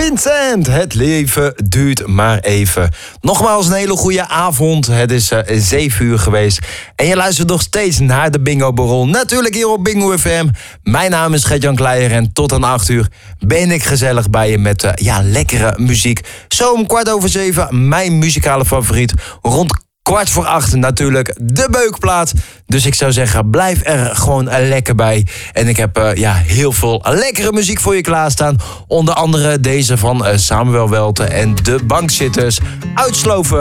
Vincent, het leven duurt maar even. Nogmaals een hele goede avond. Het is 7 uur geweest. En je luistert nog steeds naar de Bingo Baron. Natuurlijk hier op Bingo FM. Mijn naam is Gert-Jan Kleijer en tot aan 8 uur ben ik gezellig bij je met lekkere muziek. Zo om 7:15 mijn muzikale favoriet. Rond 7:15 natuurlijk de beukplaat. Dus ik zou zeggen, blijf er gewoon lekker bij. En ik heb heel veel lekkere muziek voor je klaarstaan. Onder andere deze van Samuel Welten en de Bankzitters. Uitsloven.